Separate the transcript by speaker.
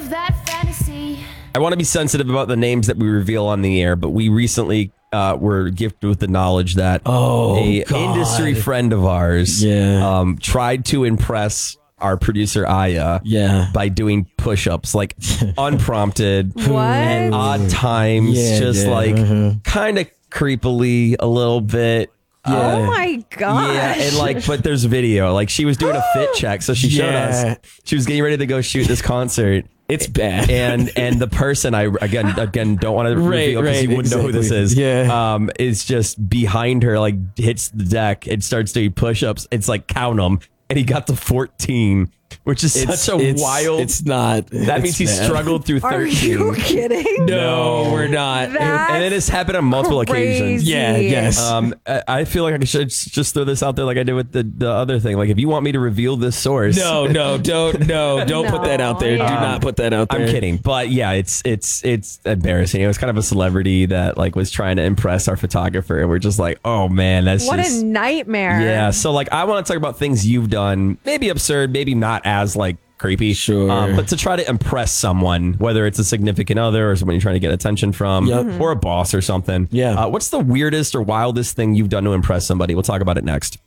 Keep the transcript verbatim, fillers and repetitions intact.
Speaker 1: live that fantasy.
Speaker 2: I want to be sensitive about the names that we reveal on the air, but we recently uh, were gifted with the knowledge that
Speaker 3: oh,
Speaker 2: a
Speaker 3: God.
Speaker 2: industry friend of ours
Speaker 3: yeah.
Speaker 2: um, tried to impress our producer Aya
Speaker 3: yeah.
Speaker 2: by doing push-ups, like unprompted
Speaker 4: What?
Speaker 2: and odd times,
Speaker 3: Yeah,
Speaker 2: just
Speaker 3: yeah,
Speaker 2: like
Speaker 3: uh-huh.
Speaker 2: kind of creepily a little bit.
Speaker 3: Yeah.
Speaker 4: Oh my god!
Speaker 2: Yeah, and like, but there's video. Like, she was doing a fit check, so she showed
Speaker 3: Yeah.
Speaker 2: us she was getting ready to go shoot this concert.
Speaker 3: It's bad.
Speaker 2: and and the person I again again don't want to
Speaker 3: Right,
Speaker 2: reveal because
Speaker 3: right,
Speaker 2: you wouldn't know who this is.
Speaker 3: exactly. Yeah.
Speaker 2: um, is just behind her, like hits the deck and starts doing push-ups. It's like count them, and he got to fourteen, which is
Speaker 3: It's,
Speaker 2: such a
Speaker 3: it's,
Speaker 2: wild.
Speaker 3: It's not.
Speaker 2: that
Speaker 3: it's
Speaker 2: means he
Speaker 3: bad.
Speaker 2: struggled through
Speaker 4: Are
Speaker 2: thirteen.
Speaker 4: you kidding?
Speaker 3: No, we're not.
Speaker 4: That-
Speaker 2: And then it's happened on multiple occasions.
Speaker 4: Crazy.
Speaker 3: Yeah, yes.
Speaker 2: Um, I I feel like I should just throw this out there, like I did with the, the other thing. Like, if you want me to reveal this source,
Speaker 3: No, no, don't, no, don't put that out there. Do
Speaker 4: No.
Speaker 3: not put that out there.
Speaker 2: I'm kidding, but yeah, it's it's it's embarrassing. It was kind of a celebrity that like was trying to impress our photographer, and we're just like, oh man, that's
Speaker 4: What
Speaker 2: just
Speaker 4: a nightmare!
Speaker 2: yeah. So like, I want to talk about things you've done, maybe absurd, maybe not as like creepy,
Speaker 3: Sure.
Speaker 2: um, but to try to impress someone, whether it's a significant other or someone you're trying to get attention from,
Speaker 3: Yep.
Speaker 4: Mm-hmm.
Speaker 2: or a boss or something.
Speaker 3: Yeah.
Speaker 2: Uh, what's the weirdest or wildest thing you've done to impress somebody? We'll talk about it next.